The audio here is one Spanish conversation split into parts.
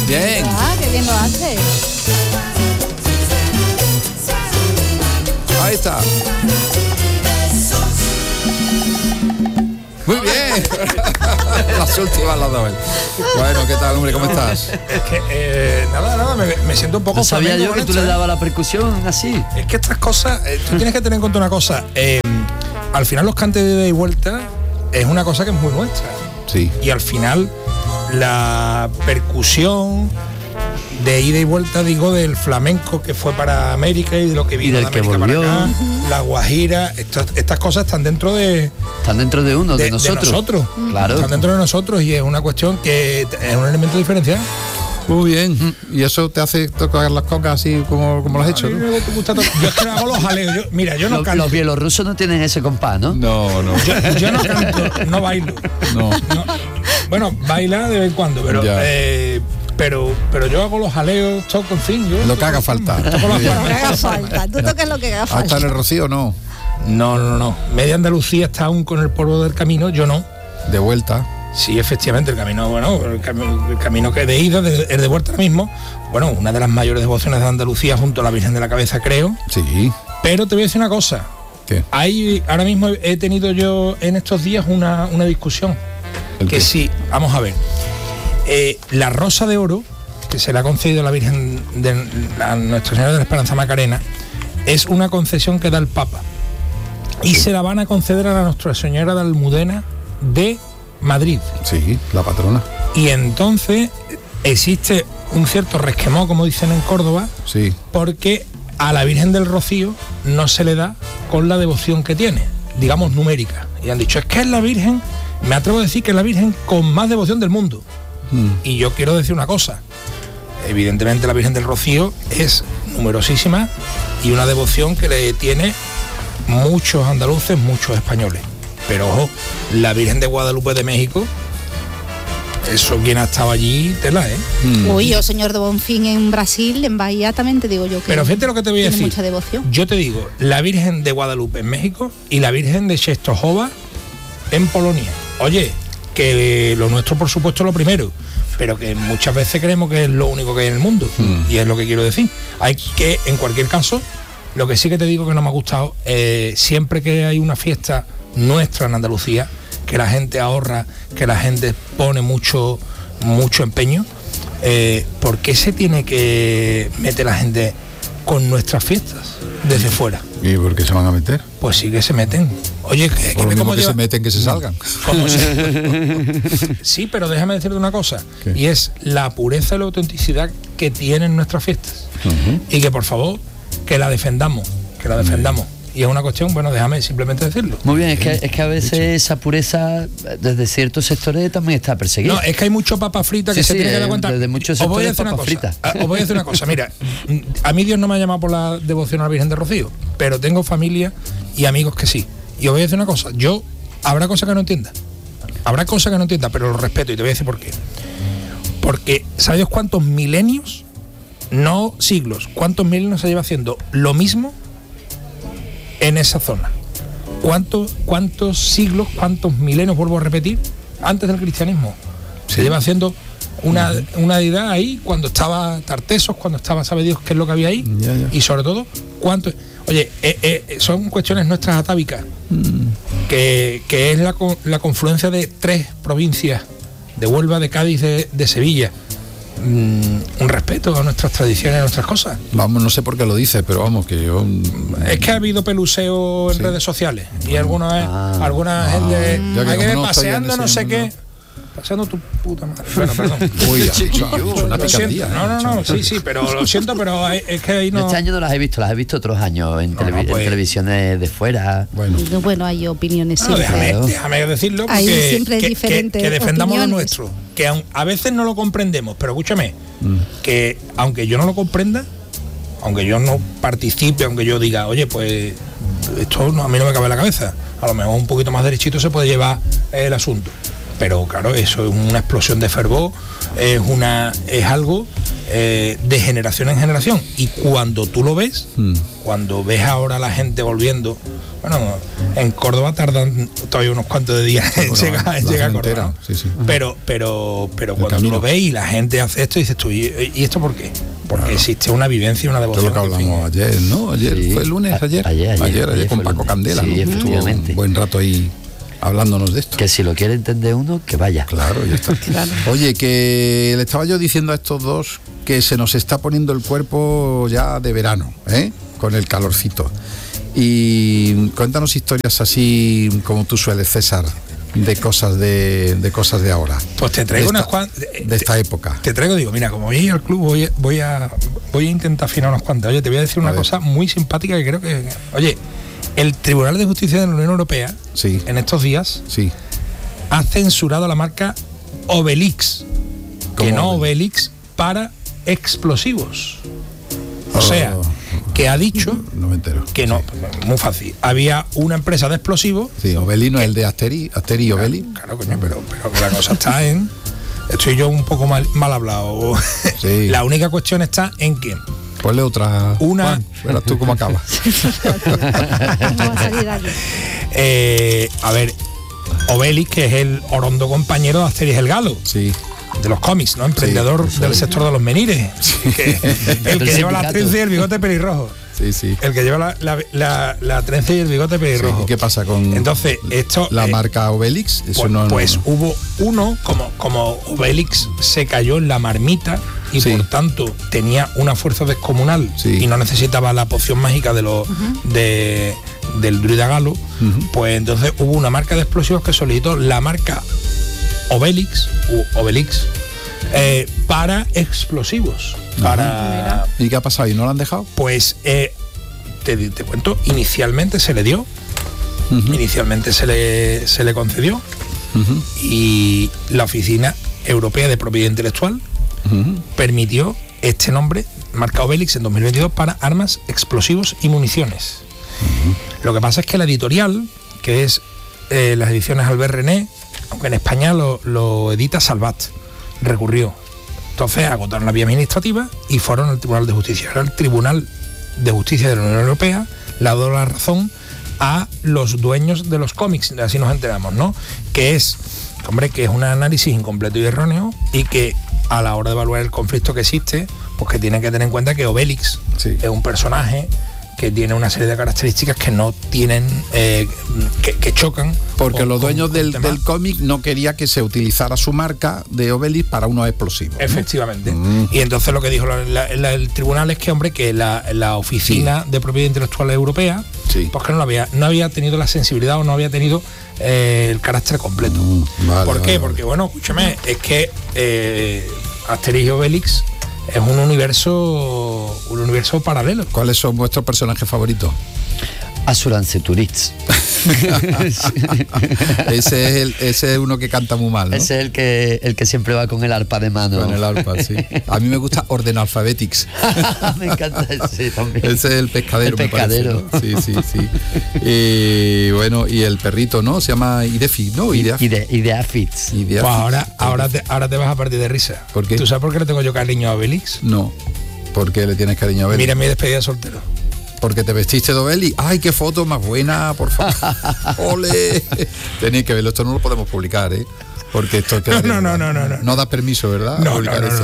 Bien. Ah, qué bien lo hace. Ahí está. Muy bien. Las últimas las doy. Bueno, ¿qué tal, hombre? ¿Cómo estás? Es que, nada, me siento un poco... No sabía flamenco yo que con tú esto, le dabas la percusión así. Es que estas cosas, tú tienes que tener en cuenta una cosa. Al final los cantes de ida y vuelta es una cosa que es muy nuestra. Sí. Y al final la percusión de ida y vuelta, digo, del flamenco que fue para América y de lo que vino del de que América para volvió. acá, la guajira, estas cosas están dentro de Uno, de nosotros. Claro. Están dentro de nosotros y es una cuestión que es un elemento diferencial. Muy bien. Y eso te hace tocar las cocas así como lo has hecho, A mí ¿no? me gusta yo es que hago los jaleos. Yo no canto. Los bielorrusos no tienen ese compás, ¿no? No. Yo no canto, no bailo. No. Bueno, baila de vez en cuando, pero Ya. pero yo hago los jaleos, toco, en fin. Yo Lo que haga falta. toco las Muy bien. Lo que haga falta. Tú tocas lo que haga ¿Hasta en falta. el Rocío no? No. Media Andalucía está aún con el polvo del camino, yo no. De vuelta. Sí, efectivamente, el camino, bueno, el camino que de ida, el de vuelta ahora mismo, bueno, una de las mayores devociones de Andalucía junto a la Virgen de la Cabeza, creo. Sí. Pero te voy a decir una cosa. ¿Qué? Ahora mismo he tenido yo en estos días una discusión. ¿El Que qué? sí, vamos a ver. La Rosa de Oro, que se le ha concedido a la Virgen de Nuestra Señora de la Esperanza Macarena, es una concesión que da el Papa. Y se la van a conceder a la Nuestra Señora de Almudena de Madrid. Sí, la patrona. Y entonces existe un cierto resquemón, como dicen en Córdoba, Sí. porque a la Virgen del Rocío no se le da con la devoción que tiene, digamos numérica. Y han dicho, es que es la Virgen, me atrevo a decir que es la Virgen con más devoción del mundo. Y yo quiero decir una cosa, evidentemente la Virgen del Rocío es numerosísima y una devoción que le tiene muchos andaluces, muchos españoles. Pero ojo, la Virgen de Guadalupe de México, eso quien ha estado allí, tela, ¿eh? Uy, yo, señor de Bonfín, en Brasil, en Bahía, también te digo yo que Pero fíjate lo que te voy a tiene decir. mucha devoción. Yo te digo, la Virgen de Guadalupe en México y la Virgen de Częstochowa en Polonia. Oye, que lo nuestro por supuesto es lo primero, pero que muchas veces creemos que es lo único que hay en el mundo. Y es lo que quiero decir. Hay que, en cualquier caso, lo que sí que te digo que no me ha gustado, siempre que hay una fiesta nuestra en Andalucía, que la gente ahorra, que la gente pone mucho empeño, ¿por qué se tiene que meter la gente con nuestras fiestas desde fuera? ¿Y por qué se van a meter? Pues sí que se meten. Oye, que Por lo ve mismo cómo que lleva- se meten, que se salgan. ¿Cómo sí, pero déjame decirte una cosa, ¿Qué? y es la pureza y la autenticidad que tienen nuestras fiestas. Y que por favor, que la defendamos. Y es una cuestión, bueno, déjame simplemente decirlo. Muy bien, es que a veces esa pureza desde ciertos sectores también está perseguida. No, es que hay mucho papa frita que Sí, se sí, tiene que dar cuenta. desde muchos Os voy a sectores decir una papa cosa. frita. Os voy a decir una cosa. Mira, a mí Dios no me ha llamado por la devoción a la Virgen de Rocío, pero tengo familia y amigos que sí. Y os voy a decir una cosa. Yo, habrá cosas que no entienda. Pero lo respeto y te voy a decir por qué. Porque, ¿sabéis cuántos milenios, no siglos, cuántos milenios se lleva haciendo lo mismo en esa zona? ¿Cuántos siglos, cuántos milenios, vuelvo a repetir, antes del cristianismo? Se lleva haciendo una deidad ahí, cuando estaba Tartesos, cuando estaba, sabe Dios qué es lo que había ahí, Ya. y sobre todo, cuánto. Oye, son cuestiones nuestras atávicas, que es la confluencia de 3 provincias, de Huelva, de Cádiz, de Sevilla. Un respeto a nuestras tradiciones, a nuestras cosas. Vamos, no sé por qué lo dice, pero vamos, que yo... Es que ha habido peluseo en redes sociales y alguna gente ya que hay que ver como no estoy en paseando ese no sé mundo. qué, paseando tu puta madre. Bueno, perdón. Uy, es una Lo siento. picardía. No, sí, pero lo siento, pero es que ahí no. Este año no las he visto otros años en, No, pues. en televisiones de fuera. Bueno, Bueno, hay opiniones No, siempre. déjame decirlo, Hay porque siempre que diferentes defendamos lo opiniones. nuestro, que a veces no lo comprendemos, pero escúchame, que aunque yo no lo comprenda, aunque yo no participe, aunque yo diga, oye, pues esto a mí no me cabe en la cabeza, a lo mejor un poquito más derechito se puede llevar el asunto, pero claro, eso es una explosión de fervor, es algo de generación en generación. Y cuando tú lo ves, cuando ves ahora a la gente volviendo, bueno, en Córdoba tardan todavía unos cuantos de días en llegar a Córdoba, ¿no? Sí, sí. Pero cuando tú lo ves y la gente hace esto, dices tú, ¿y esto por qué? Porque existe una vivencia y una devoción. Todo lo que hablamos ayer, ¿no? Ayer Sí. fue el lunes, ayer con fue Paco lunes. Candela, Sí, ¿no? Estuvo efectivamente. un buen rato ahí hablándonos de esto. Que si lo quiere entender uno, que vaya. Claro, ya está. Claro. Oye, que le estaba yo diciendo a estos dos que se nos está poniendo el cuerpo ya de verano, ¿eh? Con el calorcito. Y cuéntanos historias así como tú sueles, César, de cosas de ahora. Pues te traigo unas cuantas. De esta época. Te traigo, digo, mira, como voy a ir al club, voy a intentar afinar unas cuantas. Oye, te voy a decir una cosa muy simpática que creo que. Oye, el Tribunal de Justicia de la Unión Europea, Sí. en estos días, Sí. ha censurado la marca Obelix, que ¿Cómo no Obelix? Obelix, para explosivos. O sea, que ha dicho No me entero. que no, muy fácil. Había una empresa de explosivos. Sí, Obeli no es el de Asteri y Obeli. Claro, coño, pero la cosa está en. Estoy yo un poco mal hablado. Sí. La única cuestión está en que Ponle otra. Una- Juan, verás tú cómo acaba. Vamos a salir de aquí. a ver, Obelix, que es el orondo compañero de Asterix el Galo, Sí. de los cómics, ¿no? Emprendedor del sector de los menires. El que lleva la trenza y el bigote pelirrojo. Sí, sí. El que lleva la trenza y el bigote pelirrojo. ¿Y qué pasa con Entonces, esto. la marca Obelix? Eso Pues hubo uno, como Obelix se cayó en la marmita y Sí. por tanto tenía una fuerza descomunal Sí. y no necesitaba la poción mágica del druida galo, pues entonces hubo una marca de explosivos que solicitó la marca Obelix para explosivos. Para ¿Y qué ha pasado? ¿Y no lo han dejado? pues te cuento, inicialmente se le dio, inicialmente se le concedió, Ujú, y la Oficina Europea de Propiedad Intelectual ujú. permitió este nombre, marca Obelix, en 2022 para armas, explosivos y municiones. Lo que pasa es que la editorial, que es las ediciones Albert René, aunque en España lo edita Salvat, recurrió. Entonces agotaron la vía administrativa y fueron al Tribunal de Justicia. Ahora el Tribunal de Justicia de la Unión Europea le ha dado la razón a los dueños de los cómics, así nos enteramos, ¿no? Que es un análisis incompleto y erróneo, y que a la hora de evaluar el conflicto que existe, pues que tienen que tener en cuenta que Obelix Sí. es un personaje que tiene una serie de características que no tienen, que chocan. Porque los dueños con el tema. del cómic no quería que se utilizara su marca de Obelix para unos explosivos, ¿no? Efectivamente. Y entonces lo que dijo el tribunal es que, hombre, que la Oficina de Propiedad Intelectual Europea, Sí. pues que no había tenido la sensibilidad o no había tenido el carácter completo. Vale, ¿Por qué? vale, Porque, bueno, escúchame, es que Asterix y Obelix es un universo paralelo. ¿Cuáles son vuestros personajes favoritos? Assurance Tourist. Ese es uno que canta muy mal, ¿no? Ese es el que siempre va con el arpa de mano. Con el arpa, sí. A mí me gusta Ordenalphabetics. Me encanta ese también. Ese es el pescadero. El pescadero. Me parece, ¿no? Sí. Y bueno, y el perrito, ¿no? Se llama Idefi, ¿no? Ideafits. Pues ahora te vas a partir de risa. ¿Por qué? ¿Tú sabes por qué le tengo yo cariño a Obelix? No. ¿Por qué le tienes cariño a Obelix? Mira mi despedida de soltero. Porque te vestiste de Obelix. ¡Ay, qué foto más buena, por favor! ¡Ole! Tenéis que verlo, esto no lo podemos publicar, ¿eh? Porque esto quedaría No. No da permiso, ¿verdad? No.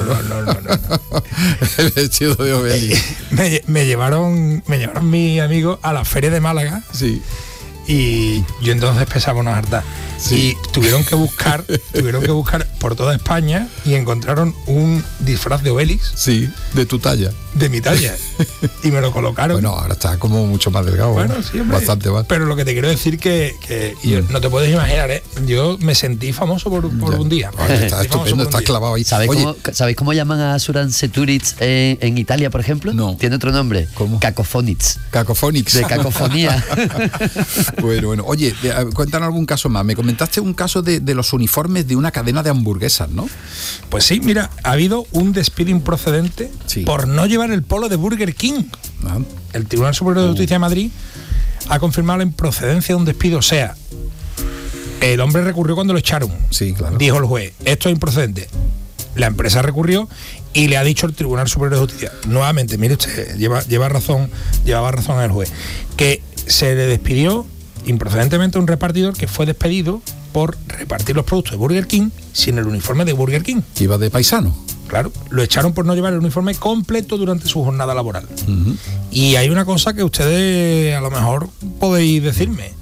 El vestido de Obelix. Me llevaron mis amigos a la feria de Málaga, Sí. y yo entonces pesaba unos hartas. Sí. Y tuvieron que buscar por toda España, y encontraron un disfraz de Obelix Sí, de tu talla. de mi talla y me lo colocaron. Bueno, ahora está como mucho más delgado. Bueno, ¿eh? sí, hombre. Bastante más. Pero lo que te quiero decir que yo, no te puedes imaginar, ¿eh? Yo me sentí famoso por Ya. un día. Oye, está Me sentí famoso por estupendo, un está día. clavado ahí. Oye, ¿Sabéis cómo llaman a Assurance Tourist en Italia, por ejemplo? No. Tiene otro nombre. ¿Cómo? Cacophonics. Cacophonics. De cacofonía. Bueno. Oye, cuéntanos algún caso más. Me comentaste un caso de los uniformes de una cadena de hamburguesas, ¿no? Pues sí, mira, ha habido un despido improcedente Sí. por no llevar el polo de Burger King. Ah, El Tribunal Superior de Justicia de Madrid ha confirmado la improcedencia de un despido. O sea, el hombre recurrió cuando lo echaron. Sí, claro. Dijo el juez, esto es improcedente. La empresa recurrió Y le ha dicho el Tribunal Superior de Justicia, nuevamente, mire usted, llevaba razón el juez, que se le despidió improcedentemente a un repartidor que fue despedido por repartir los productos de Burger King sin el uniforme de Burger King. Iba de paisano. Claro, lo echaron por no llevar el uniforme completo durante su jornada laboral. Uh-huh. Y hay una cosa que ustedes a lo mejor podéis decirme.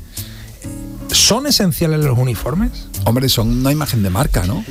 ¿Son esenciales los uniformes? Hombre, son una imagen de marca, ¿no?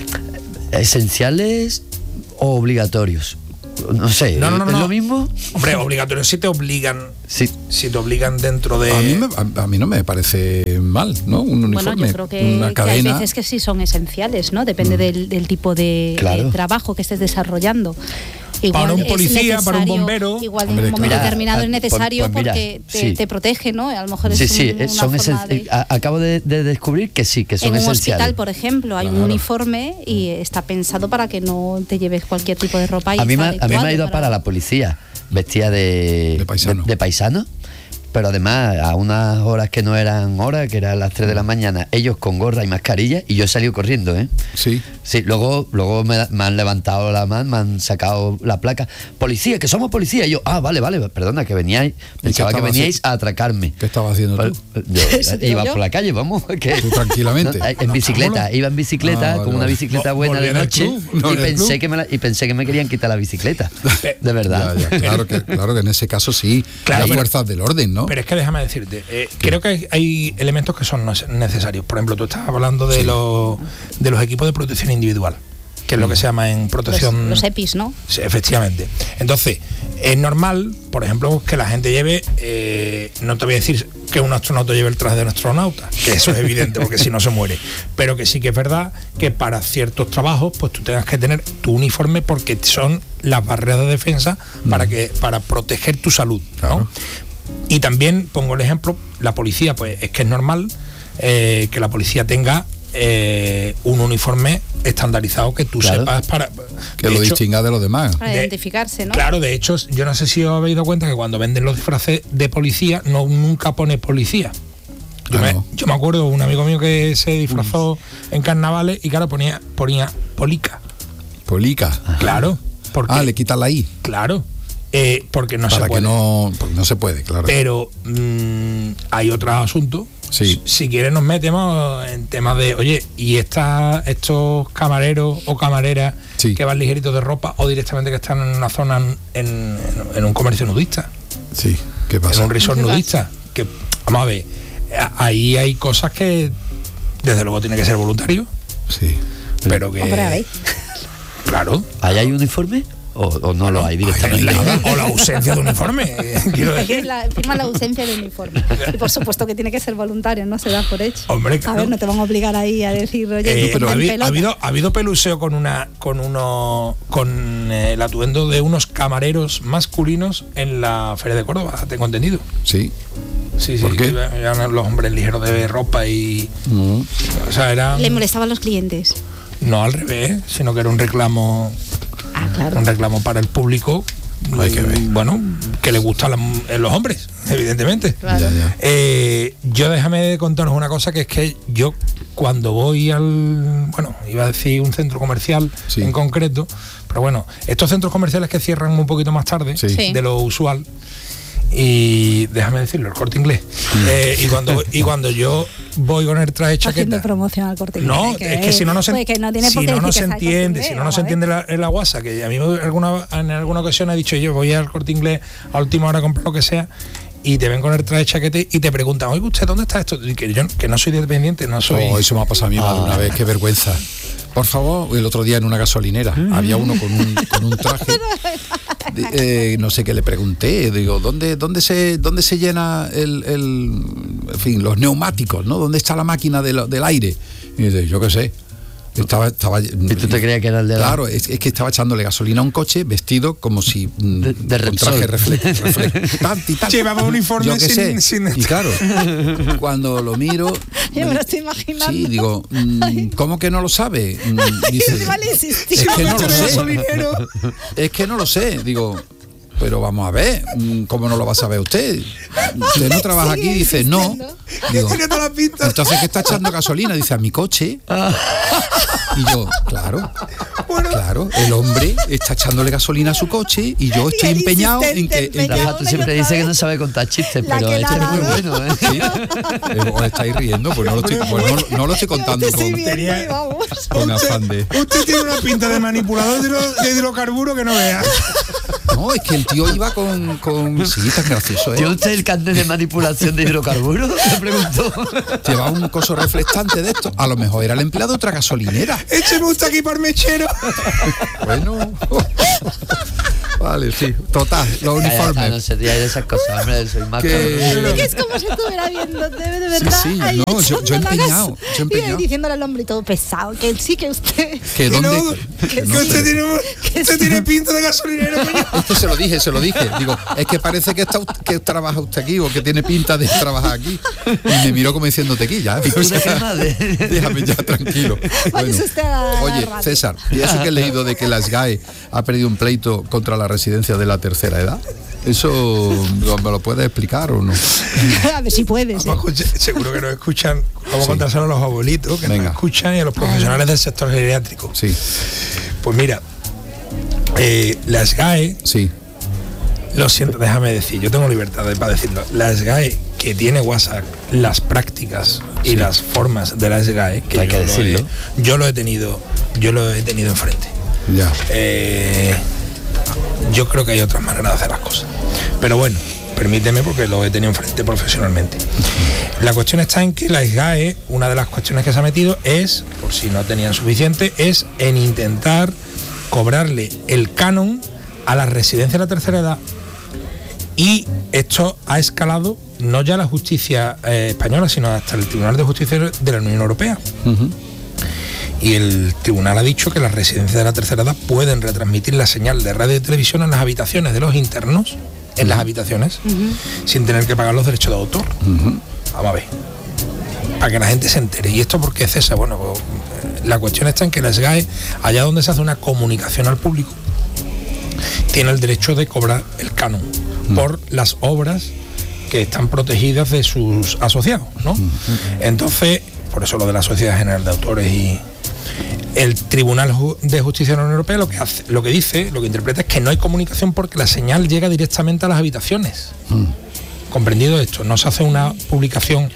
¿Esenciales o obligatorios? No sé, No. ¿es lo mismo? Hombre, obligatorios si te obligan. Sí. Si te obligan dentro de... A mí no me parece mal, ¿no? Un uniforme, Bueno, yo creo que, una que cadena. hay veces que sí son esenciales, ¿no? Depende del tipo de trabajo que estés desarrollando. Igual para un es policía, para un necesario, bombero. Igual Hombre, en un momento claro. determinado es necesario Pues mira, porque sí. te protege, ¿no? A lo mejor es Sí, una son forma de... acabo de descubrir que sí, que son En un esenciales. hospital, por ejemplo, hay un Claro. uniforme y está pensado para que no te lleves cualquier tipo de ropa. A mí me adecuado ha ido para la policía, vestida de paisano, pero además a unas horas que no eran horas, que eran las 3 de la mañana, ellos con gorra y mascarilla, y yo he salido corriendo, ¿eh? Sí. Sí, luego me han levantado la mano, me han sacado la placa. Policía, que somos policía. Y yo, vale, perdona, que veníais, pensaba que veníais a atracarme. ¿Qué estabas haciendo tú? Yo iba yo? por la calle, vamos. Que, Tú tranquilamente. No, en bicicleta, iba en bicicleta, vale, con una vale. bicicleta buena de ¿Volví en el noche, club? ¿No y en el pensé club? y pensé que me querían quitar la bicicleta. De verdad. Ya, claro que en ese caso sí. Claro, Hay pero- fuerzas del orden, ¿no? Pero es que déjame decirte, creo que hay elementos que son necesarios. Por ejemplo, tú estabas hablando de los equipos de protección individual, que es lo que se llama en protección... Los EPIs, ¿no? Sí, efectivamente. Entonces, es normal, por ejemplo, que la gente lleve, no te voy a decir que un astronauta lleve el traje de un astronauta, que eso es evidente, porque si no se muere, pero que sí que es verdad que para ciertos trabajos, pues tú tengas que tener tu uniforme porque son las barreras de defensa para proteger tu salud, ¿no? Claro. Y también pongo el ejemplo, la policía, pues es que es normal que la policía tenga un uniforme estandarizado que tú Claro. sepas para... Que de lo hecho, distinga de los demás. Para De- identificarse, ¿no? Claro, de hecho, yo no sé si os habéis dado cuenta que cuando venden los disfraces de policía, nunca pone policía. No. Yo me acuerdo de un amigo mío que se disfrazó en carnavales y claro, ponía polica. Polica. Claro. Porque, Le quitan la I. claro. Porque no Para se puede. que no. Porque no se puede, claro. Pero hay otro asunto. Sí. Si quieres nos metemos en temas de, oye, y estos camareros o camareras Sí. que van ligeritos de ropa o directamente que están en una zona en un comercio nudista, Sí. ¿Qué en pasa? un resort ¿Qué pasa? nudista, que vamos a ver, ahí hay cosas que desde luego tiene que ser voluntario, Sí. pero que Hombre, a ver. claro. ¿Ahí hay uniforme o no lo hay directamente? O la ausencia de uniforme, quiero Es que decir. firma la ausencia del uniforme. Y por supuesto que tiene que ser voluntario, no se da por hecho. Hombre, A claro. ver, no te van a obligar ahí a decir, oye, Pero ponte en ha pelota. habido peluseo con el atuendo de unos camareros masculinos en la Feria de Córdoba, tengo entendido. Sí. Sí, ¿Por qué? eran los hombres ligeros de ropa y... Mm. O sea, era... Le molestaban los clientes. No al revés, sino que era un reclamo para el público. Hay que ver. Bueno, que le gustan los hombres, evidentemente. Claro. Ya, ya. Yo déjame contaros una cosa, que es que yo cuando voy iba a decir un centro comercial Sí. en concreto, pero bueno, estos centros comerciales que cierran un poquito más tarde Sí. Sí. de lo usual, y déjame decirlo, el Corte Inglés, y cuando yo voy con el traje Haciendo chaqueta, promoción al Corte Inglés. no, es que si no se, pues que no tiene si por qué no, no decir se que está el Corte entiende, Inglés, si no, no vamos se a ver. entiende la guasa, que a mí en alguna ocasión he dicho yo, voy al Corte Inglés a última hora a comprar lo que sea, y te ven con el traje chaquete y te preguntan, oye, ¿usted dónde está esto? Y que yo que no soy dependiente, no soy... Oh, eso me ha pasado a mí más de una vez, qué vergüenza. Por favor, el otro día en una gasolinera había uno con un traje. No sé qué le pregunté, digo, ¿dónde se llena en fin, los neumáticos, ¿no? ¿Dónde está la máquina del aire? Y dice, yo qué sé. Estaba, ¿Y tú te creías que era el de la...? Claro, es que estaba echándole gasolina a un coche vestido como si De con Repsol. traje reflex. Tanti. Llevaba uniforme Yo qué sé. sin- Y claro, cuando lo miro, Yo me lo estoy imaginando. sí, digo, ¿cómo que no lo sabe? Dice, Vale, insistir. es que no lo Coche de sé. gasolinero. Es que no lo sé, digo. pero vamos a ver, ¿cómo no lo va a saber usted? Usted no trabaja aquí, dice, no. Digo, entonces, ¿qué está echando gasolina? Dice, a mi coche. Y yo, claro, el hombre está echándole gasolina a su coche y yo estoy empeñado en que... Rafa, tú siempre dices que no sabe contar chistes, pero este es muy bueno, ¿eh? ¿Sí? ¿Os estáis riendo? Pues no lo estoy contando con afán de... Usted tiene una pinta de manipulador de hidrocarburos que no vea. No, es que el tío iba con... Sí, tan gracioso, ¿eh? ¿Tiene usted el carnet de manipulación de hidrocarburos? Me preguntó. Llevaba un coso reflectante de esto. A lo mejor era el empleado de otra gasolinera. Écheme usted aquí para el mechero. Bueno... Vale, sí, total, los uniformes. No se diga de esas cosas, hombre, soy más que es como si estuviera viendo, de verdad. Sí, no, yo empeñado. Y diciéndole al hombre todo pesado, que sí, que usted... Que usted tiene pinta de gasolinero. Esto se lo dije. Digo, es que parece que trabaja usted aquí o que tiene pinta de trabajar aquí. Y me miró como diciéndote aquí ya. Déjame ya tranquilo. Bueno, oye, César, ¿y eso que he leído de que la SGAE ha perdido un pleito contra la residencia de la tercera edad? ¿Eso me lo puedes explicar o no? A ver si puedes. Seguro que nos escuchan. Vamos a contárselo a los abuelitos que nos escuchan y a los profesionales del sector geriátrico. Sí. Pues mira, la SGAE... Sí. Lo siento, déjame decir, yo tengo libertad para decirlo. La SGAE, que tiene WhatsApp, las prácticas y las formas de la SGAE, que hay que decirlo. Yo lo he tenido enfrente. Ya. Yo creo que hay otras maneras de hacer las cosas. Pero bueno, permíteme porque lo he tenido enfrente profesionalmente. La cuestión está en que la SGAE, una de las cuestiones que se ha metido es, por si no tenían suficiente, es en intentar cobrarle el canon a la residencia de la tercera edad. Y esto ha escalado no ya a la justicia española, sino hasta el Tribunal de Justicia de la Unión Europea. Uh-huh. Y el tribunal ha dicho que las residencias de la tercera edad pueden retransmitir la señal de radio y televisión en las habitaciones de los internos, en las habitaciones, sin tener que pagar los derechos de autor. Vamos a ver, para que la gente se entere. ¿Y esto por qué, César? Bueno, pues, la cuestión está en que la SGAE, allá donde se hace una comunicación al público, tiene el derecho de cobrar el canon por las obras que están protegidas de sus asociados, ¿no? Entonces, por eso lo de la Sociedad General de Autores y el Tribunal de Justicia de la Unión Europea lo que interpreta es que no hay comunicación porque la señal llega directamente a las habitaciones. Comprendido esto, no se hace una publicación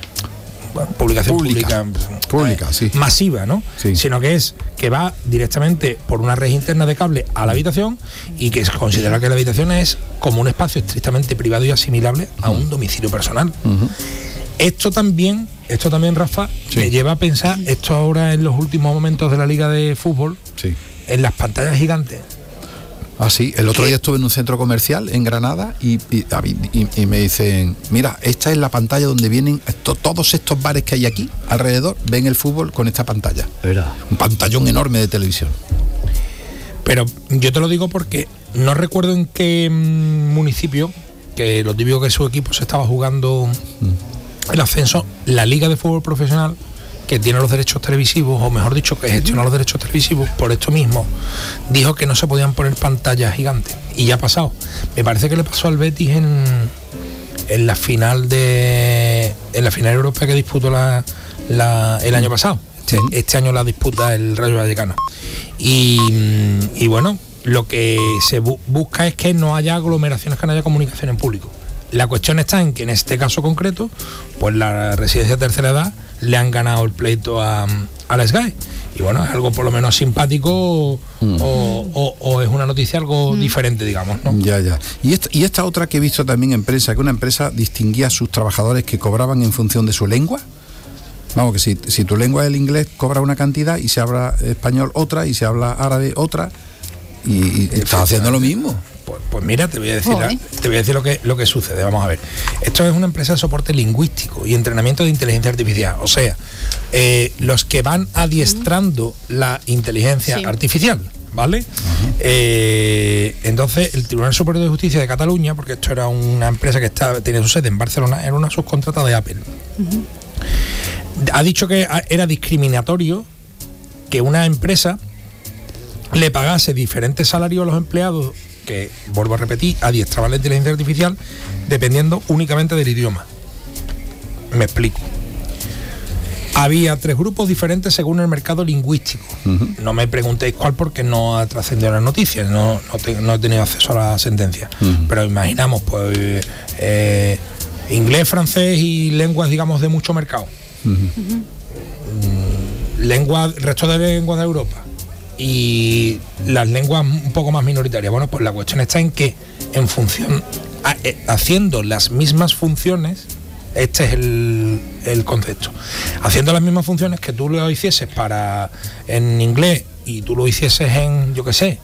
pública sí, masiva, ¿no? Sí. Sino que va directamente por una red interna de cable a la habitación y que se considera que la habitación es como un espacio estrictamente privado y asimilable a un domicilio personal. Esto también, Rafa, me lleva a pensar, esto ahora en los últimos momentos de la Liga de Fútbol, en las pantallas gigantes. Ah, sí, el otro día estuve en un centro comercial en Granada y me dicen, mira, esta es la pantalla donde vienen todos estos bares que hay aquí alrededor, ven el fútbol con esta pantalla. Un pantallón enorme de televisión. Pero yo te lo digo porque no recuerdo en qué municipio, que lo típico que su equipo se estaba jugando el ascenso, la Liga de Fútbol Profesional, que tiene los derechos televisivos, o mejor dicho, que gestiona los derechos televisivos, por esto mismo, dijo que no se podían poner pantallas gigantes. Y ya ha pasado. Me parece que le pasó al Betis en la final europea que disputó el año pasado. Este año la disputa el Rayo Vallecano. Y bueno, lo que se busca es que no haya aglomeraciones, que no haya comunicación en público. La cuestión está en que en este caso concreto, pues la residencia de tercera edad le han ganado el pleito a la SGAE. Y bueno, es algo por lo menos simpático o es una noticia algo diferente, digamos, ¿no? Ya. Y esta otra que he visto también en prensa, que una empresa distinguía a sus trabajadores que cobraban en función de su lengua. Vamos, que si tu lengua es el inglés, cobra una cantidad, y si habla español otra, y si habla árabe otra, y estás haciendo lo mismo. Pues mira, te voy a decir lo que sucede. Vamos a ver. Esto es una empresa de soporte lingüístico y entrenamiento de inteligencia artificial. O sea, los que van adiestrando la inteligencia artificial, ¿vale? Entonces, el Tribunal Superior de Justicia de Cataluña, porque esto era una empresa que tenía su sede en Barcelona, era una subcontrata de Apple. Ha dicho que era discriminatorio que una empresa le pagase diferentes salarios a los empleados que, vuelvo a repetir, adiestraban la inteligencia artificial dependiendo únicamente del idioma. Me explico. Había 3 grupos diferentes según el mercado lingüístico. No me preguntéis cuál porque no ha trascendido las noticias, no he tenido acceso a la sentencia. Pero imaginamos, pues, inglés, francés y lenguas, digamos, de mucho mercado. Resto de lenguas de Europa y las lenguas un poco más minoritarias. Bueno, pues la cuestión está en que, en función, haciendo las mismas funciones, este es el concepto. Haciendo las mismas funciones que tú lo hicieses en inglés y tú lo hicieses en, yo qué sé,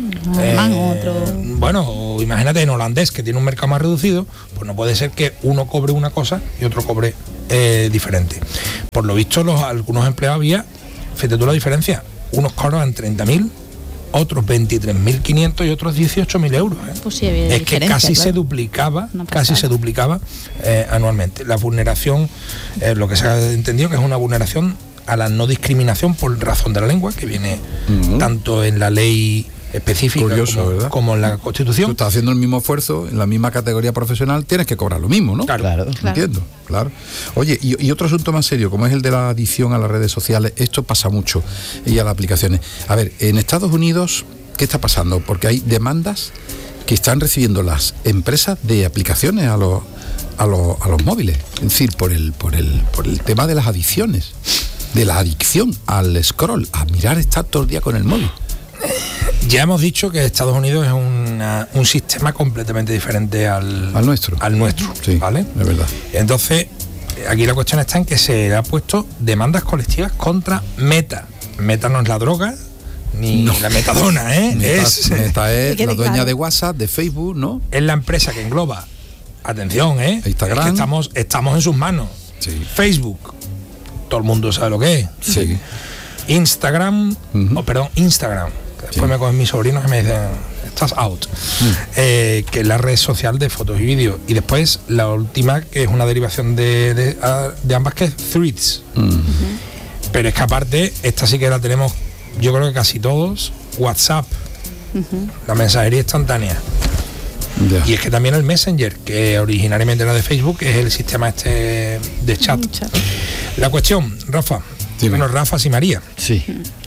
bueno, o imagínate en holandés, que tiene un mercado más reducido, pues no puede ser que uno cobre una cosa y otro cobre diferente. Por lo visto, algunos empleados fíjate tú la diferencia, unos cobraban 30.000, otros 23.500 y otros 18.000 euros. Pues sí, es que casi se duplicaba, anualmente. La vulneración, lo que se ha entendido que es una vulneración a la no discriminación por razón de la lengua, que viene tanto en la ley específica como en la Constitución. Tú estás haciendo el mismo esfuerzo en la misma categoría profesional, tienes que cobrar lo mismo, ¿no? Claro. Entiendo, claro. Oye, y otro asunto más serio, como es el de la adicción a las redes sociales, esto pasa mucho y a las aplicaciones. A ver, en Estados Unidos, ¿qué está pasando? Porque hay demandas que están recibiendo las empresas de aplicaciones a los móviles, es decir, por el tema de las adicciones, de la adicción al scroll, a mirar, estar todo el día con el móvil. Ya hemos dicho que Estados Unidos es un sistema completamente diferente al nuestro. Sí, ¿vale? Es verdad. Entonces, aquí la cuestión está en que se ha puesto demandas colectivas contra Meta. Meta no es la droga, ni la metadona, ¿eh? Meta es la dueña de WhatsApp, de Facebook, ¿no? Es la empresa que engloba, atención, Instagram. Es que estamos en sus manos. Sí. Facebook, todo el mundo sabe lo que es. Sí. Instagram. Después me cogen mis sobrinos que me dicen, estás out. Que es la red social de fotos y vídeos. Y después la última, que es una derivación de ambas, que es Threads. Pero es que aparte, esta sí que la tenemos, yo creo que casi todos, WhatsApp, la mensajería instantánea. Y es que también el Messenger, que originariamente era de Facebook, es el sistema de chat. La cuestión, Rafa, y María. Sí.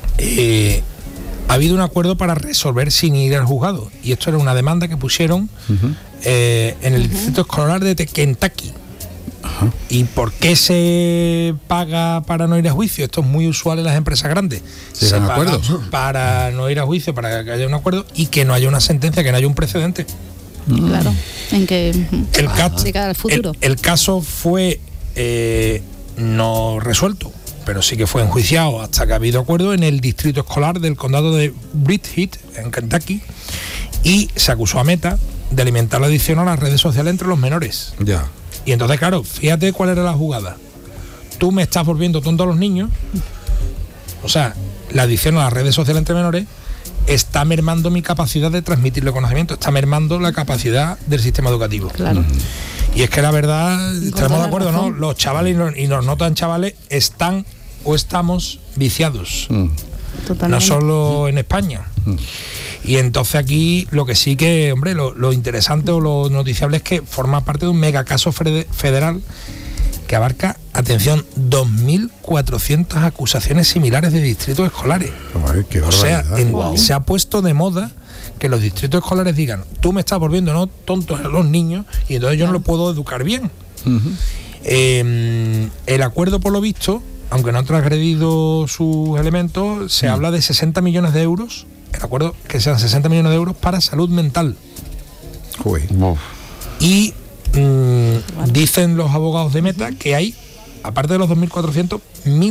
Ha habido un acuerdo para resolver sin ir al juzgado. Y esto era una demanda que pusieron en el distrito escolar de Kentucky. ¿Y por qué se paga para no ir a juicio? Esto es muy usual en las empresas grandes. Se paga para no ir a juicio, para que haya un acuerdo y que no haya una sentencia, que no haya un precedente. Claro, en que el caso fue no resuelto, pero sí que fue enjuiciado hasta que ha habido acuerdo en el distrito escolar del condado de Bridgette, en Kentucky, y se acusó a Meta de alimentar la adicción a las redes sociales entre los menores. Ya. Y entonces, claro, fíjate cuál era la jugada. Tú me estás volviendo tonto a los niños, o sea, la adicción a las redes sociales entre menores está mermando mi capacidad de transmitirle conocimiento, está mermando la capacidad del sistema educativo. Claro. Y es que la verdad, estamos de acuerdo, ¿no? Los chavales y los no tan chavales están o estamos viciados. Totalmente. No solo en España. Y entonces aquí lo que sí que, hombre, lo interesante o lo noticiable es que forma parte de un megacaso federal que abarca, atención, 2.400 acusaciones similares de distritos escolares. Ay, qué barbaridad. Se ha puesto de moda que los distritos escolares digan, tú me estás volviendo tontos a los niños y entonces yo no lo puedo educar bien. El acuerdo, por lo visto, aunque no ha transgredido sus elementos, se habla de 60 millones de euros, el acuerdo que sean 60 millones de euros para salud mental. Y dicen los abogados de Meta que hay, aparte de los 2.400,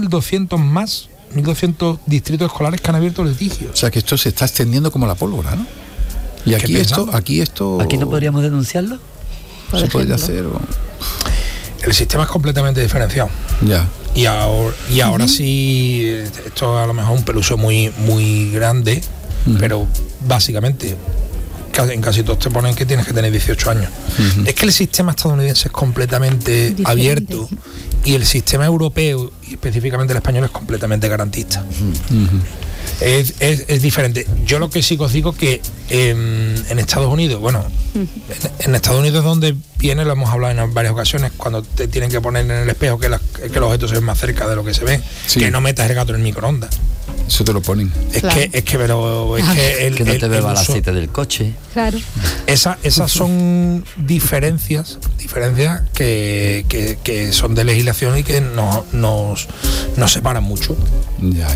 1.200 distritos escolares que han abierto litigios. O sea que esto se está extendiendo como la pólvora, ¿no? Y aquí esto... ¿Aquí no podríamos denunciarlo? ¿Se podría hacer? El sistema es completamente diferenciado. Ya. Y ahora sí, esto a lo mejor es un peluso muy, muy grande, pero básicamente en casi todos te ponen que tienes que tener 18 años. Es que el sistema estadounidense es completamente abierto y el sistema europeo, y específicamente el español, es completamente garantista. Es diferente. Yo lo que sí os digo que en Estados Unidos, en Estados Unidos es donde viene, lo hemos hablado en varias ocasiones, cuando te tienen que poner en el espejo que los objetos se ven más cerca de lo que se ven, que no metas el gato en el microondas. Eso te lo ponen. Que no te beba el aceite del coche. Claro. Esas son diferencias que son de legislación y que nos separan mucho. Ya.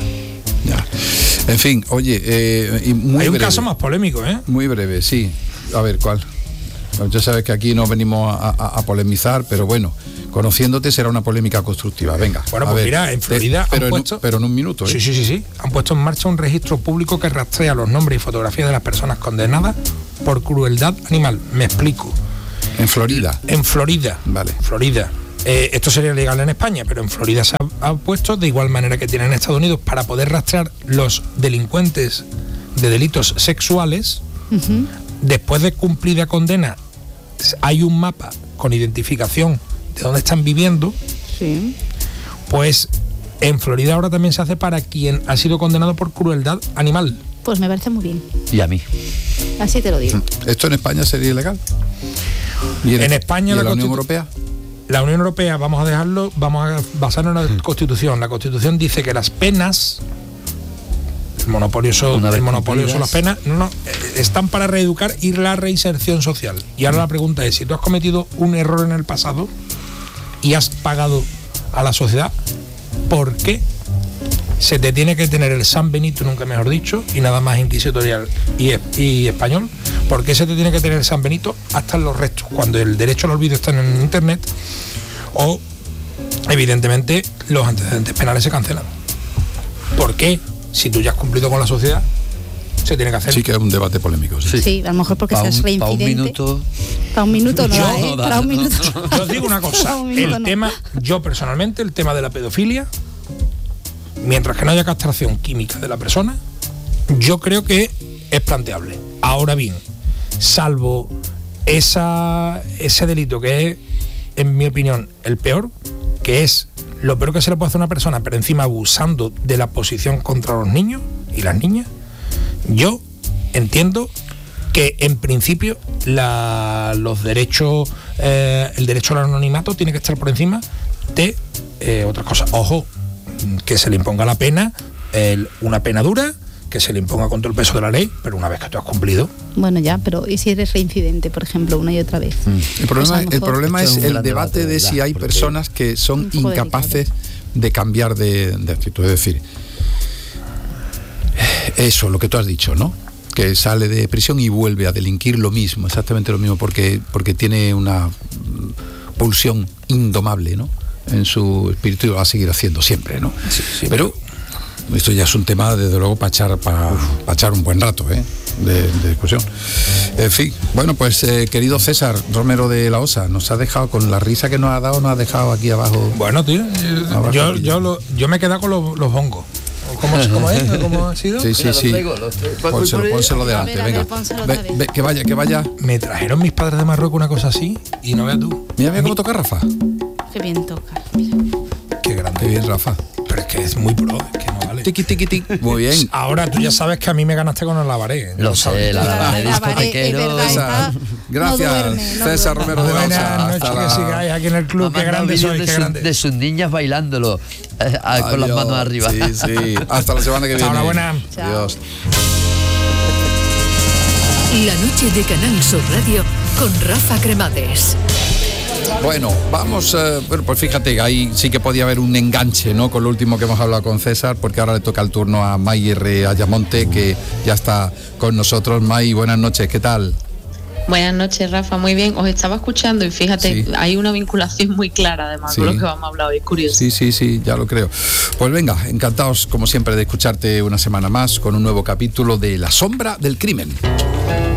En fin, oye, y muy hay un breve. caso más polémico, ¿eh? Muy breve, sí. A ver, ¿cuál? Ya sabes que aquí no venimos a polemizar, pero bueno, conociéndote será una polémica constructiva. Venga. Bueno, pues mira, en Florida pero en un minuto, ¿eh? Sí. Han puesto en marcha un registro público que rastrea los nombres y fotografías de las personas condenadas por crueldad animal. Me explico. ¿En Florida? En Florida. Vale. Florida. Esto sería legal en España, pero en Florida se ha puesto de igual manera que tienen en Estados Unidos para poder rastrear los delincuentes de delitos sexuales. Después de cumplida condena, hay un mapa con identificación de dónde están viviendo. Sí. Pues en Florida ahora también se hace para quien ha sido condenado por crueldad animal. Pues me parece muy bien. Y a mí. Así te lo digo. ¿Esto en España sería ilegal? ¿Y en España ¿y la Unión Europea? La Unión Europea, vamos a basarnos en la Constitución. La Constitución dice que las penas, el monopolio son las penas, están para reeducar y la reinserción social. Y ahora la pregunta es, si tú has cometido un error en el pasado y has pagado a la sociedad, ¿por qué se te tiene que tener el San Benito, nunca mejor dicho, y nada más inquisitorial y español? ¿Por qué se te tiene que tener el San Benito hasta en los restos, cuando el derecho al olvido está en internet? O, evidentemente, los antecedentes penales se cancelan. ¿Por qué? Si tú ya has cumplido con la sociedad, se tiene que hacer. Sí, que es un debate polémico. Sí, a lo mejor porque seas reincidente. Para un minuto no. Para un minuto. Yo os digo una cosa. Yo personalmente, el tema de la pedofilia, mientras que no haya castración química de la persona, yo creo que es planteable. Ahora bien, salvo ese delito que es, en mi opinión, el peor, que es lo peor que se le puede hacer a una persona, pero encima abusando de la posición contra los niños y las niñas, yo entiendo que en principio los derechos, el derecho al anonimato tiene que estar por encima de otras cosas. Ojo, que se le imponga la pena, una pena dura, que se le imponga con todo el peso de la ley, pero una vez que tú has cumplido. Bueno, ya, pero ¿y si eres reincidente, por ejemplo, una y otra vez? El problema es el debate de si hay personas que son incapaces de cambiar de actitud. Es decir, eso, lo que tú has dicho, ¿no? Que sale de prisión y vuelve a delinquir lo mismo, exactamente lo mismo, porque tiene una pulsión indomable, ¿no? En su espíritu, y lo va a seguir haciendo siempre, ¿no? Sí, pero esto ya es un tema, desde luego, para echar un buen rato, de discusión. En fin, bueno, pues querido César Romero de la Osa, nos ha dejado con la risa que nos ha dado, nos ha dejado aquí abajo. Bueno, tío, yo me he quedado con los hongos. ¿Cómo es? ¿Cómo ha sido? Sí. Pónselo delante, venga. Que vaya. Me trajeron mis padres de Marruecos una cosa así y no veas tú. Mira cómo toca Rafa. Qué bien toca, mira. Qué grande. Qué bien, Rafa. Pero es que es muy pro, es que no vale. Tiqui. Muy bien. Ahora tú ya sabes que a mí me ganaste con el lavaré. Lo sé, la lavaré discotequero. Gracias, César Romero de la Osa. Buenas noches, que sigáis aquí en el club. Qué grande sois, qué grande. De sus niñas bailándolo con las manos arriba. Sí. Hasta la semana que viene. Hasta la buena. Adiós. La noche de Canal Sur Radio con Rafa Cremades. Bueno, vamos, pues fíjate, ahí sí que podía haber un enganche, ¿no? Con lo último que hemos hablado con César, porque ahora le toca el turno a May R. Ayamonte, que ya está con nosotros. May, buenas noches, ¿qué tal? Buenas noches, Rafa, muy bien. Os estaba escuchando y fíjate, hay una vinculación muy clara además con lo que vamos a hablar hoy, es curioso. Sí, ya lo creo. Pues venga, encantados como siempre de escucharte una semana más con un nuevo capítulo de La Sombra del Crimen.